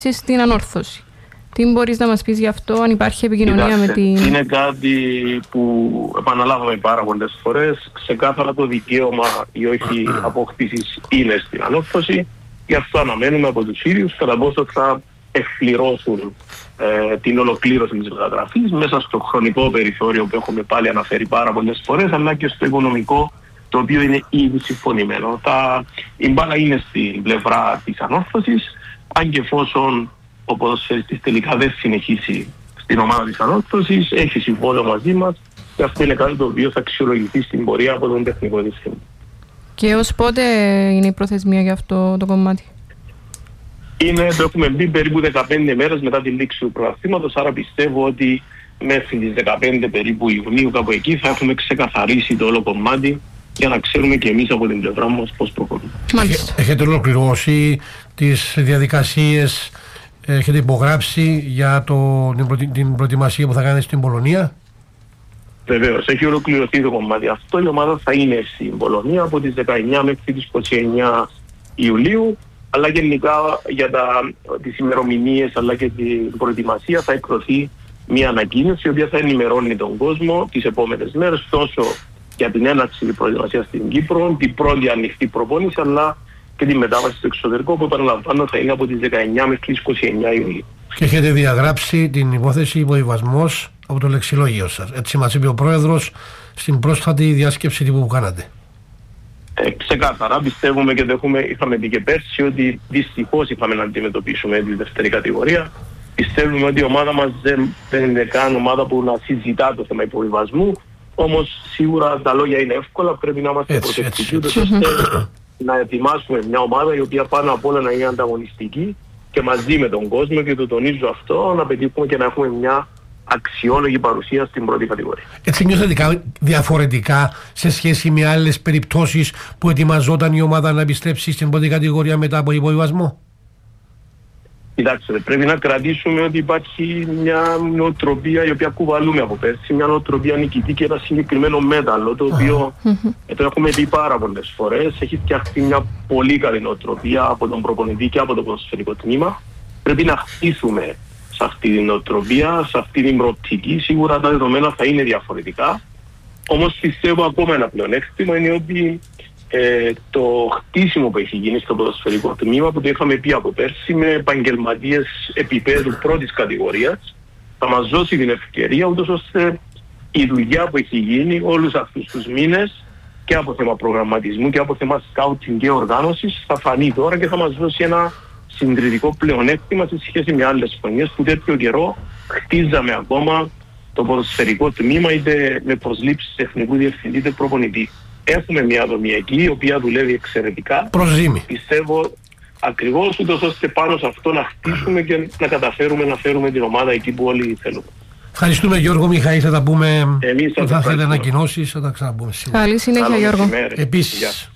στην ανόρθωση. Τι μπορείς να μας πεις γι' αυτό, αν υπάρχει επικοινωνία με την... Είναι κάτι που επαναλάβαμε πάρα πολλές φορές. Ξεκάθαρα το δικαίωμα ή όχι αποκτήσεις είναι στην ανόρθωση. Γι' αυτό αναμένουμε από τους ίδιους κατά πόσο θα εκπληρώσουν την ολοκλήρωση της μεταγραφής μέσα στο χρονικό περιθώριο που έχουμε πάλι αναφέρει πάρα πολλές φορές, αλλά και στο οικονομικό, το οποίο είναι ήδη συμφωνημένο. Η μπάλα είναι στην πλευρά της ανόρθωσης, αν και εφόσον ο ποδοσφαιριστής τελικά δεν συνεχίσει στην ομάδα της ανόρθωσης, έχει συμβόλαιο μαζί μας και αυτό είναι κάτι το οποίο θα αξιολογηθεί στην πορεία από τον τεχνικό διευθυντή. Και ως πότε είναι η προθεσμία για αυτό το κομμάτι? Το έχουμε μπει περίπου 15 μέρες μετά τη λήξη του πρωταθλήματος, άρα πιστεύω ότι μέχρι τις 15 περίπου Ιουνίου κάπου εκεί θα έχουμε ξεκαθαρίσει το όλο κομμάτι για να ξέρουμε και εμείς από την πλευρά μας πώς προχωρούμε. Έχετε ολοκληρώσει τις διαδικασίες, έχετε υπογράψει για την προετοιμασία που θα κάνετε στην Πολωνία? Βεβαίως, έχει ολοκληρωθεί το κομμάτι αυτό. Η ομάδα θα είναι στην Πολωνία από τις 19 μέχρι τις 29 Ιουλίου, αλλά γενικά για τις ημερομηνίες αλλά και την προετοιμασία θα εκδοθεί μια ανακοίνωση η οποία θα ενημερώνει τον κόσμο τις επόμενες μέρες τόσο για την έναρξη της προετοιμασίας στην Κύπρο, την πρώτη ανοιχτή προπόνηση, αλλά και τη μετάβαση στο εξωτερικό που επαναλαμβάνω θα είναι από τις 19 μέχρι τις 29 Ιουλίου. Και έχετε διαγράψει την υπόθεση υποβιβασμός από το λεξιλόγιο σας. Έτσι μας είπε ο Πρόεδρος στην πρόσφατη διάσκεψη που κάνατε. Ξεκάθαρα πιστεύουμε και είχαμε πει και πέρσι ότι δυστυχώς είχαμε να αντιμετωπίσουμε τη δεύτερη κατηγορία. Πιστεύουμε ότι η ομάδα μας δεν είναι καν ομάδα που να συζητά το θέμα υποβιβασμού. Όμως σίγουρα τα λόγια είναι εύκολα, πρέπει να είμαστε προσεκτικοί ώστε να ετοιμάσουμε μια ομάδα η οποία πάνω απ' όλα να είναι ανταγωνιστική και μαζί με τον κόσμο, και το τονίζω αυτό, να πετύχουμε και να έχουμε μια αξιόλογη παρουσία στην πρώτη κατηγορία. Έτσι νιώθετε διαφορετικά σε σχέση με άλλες περιπτώσεις που ετοιμαζόταν η ομάδα να επιστρέψει στην πρώτη κατηγορία μετά από υποβιβασμό? Κοιτάξτε, πρέπει να κρατήσουμε ότι υπάρχει μια νοοτροπία η οποία κουβαλούμε από πέρσι, μια νοοτροπία νικητή και ένα συγκεκριμένο μέταλλο, το οποίο το έχουμε πει πάρα πολλές φορές. Έχει φτιαχτεί μια πολύ καλή νοοτροπία από τον προπονητή και από το ποδοσφαιρικό τμήμα. Πρέπει να χτίσουμε σε αυτή την νοοτροπία, σε αυτή την προοπτική. Σίγουρα τα δεδομένα θα είναι διαφορετικά. Όμως πιστεύω ακόμα ένα πλεονέκτημα είναι ότι το χτίσιμο που έχει γίνει στο ποδοσφαιρικό τμήμα, που το είχαμε πει από πέρσι, με επαγγελματίες επίπεδου πρώτης κατηγορίας, θα μας δώσει την ευκαιρία ούτως ώστε η δουλειά που έχει γίνει όλους αυτούς τους μήνες και από θέμα προγραμματισμού και από θέμα σκάουτινγκ και οργάνωσης θα φανεί τώρα και θα μας δώσει ένα συντηρητικό πλεονέκτημα σε σχέση με άλλες χρονιές που τέτοιο καιρό χτίζαμε ακόμα το ποδοσφαιρικό τμήμα είτε με προσλήψεις τεχνικού διευθυντή είτε προπονητή. Έχουμε μια δομή εκεί η οποία δουλεύει εξαιρετικά. Προζήμη. Πιστεύω ακριβώς ούτως ώστε πάνω σε αυτό να χτίσουμε και να καταφέρουμε να φέρουμε την ομάδα εκεί που όλοι θέλουμε. Ευχαριστούμε Γιώργο Μιχαή, θα τα πούμε. Εμείς θα θέλετε ανακοινώσεις, θα τα ξαναπούμε σίγουρα. Καλή συνέχεια Γιώργο. Επίσης.